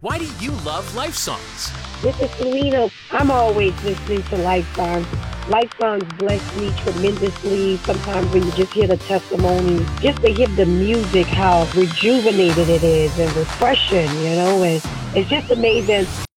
Why do you love Life Songs? This is Selena. I'm always listening to Life Songs. Life Songs bless me tremendously. Sometimes when you just hear the testimony, just to hear the music, how rejuvenated it is and refreshing, and it's just amazing.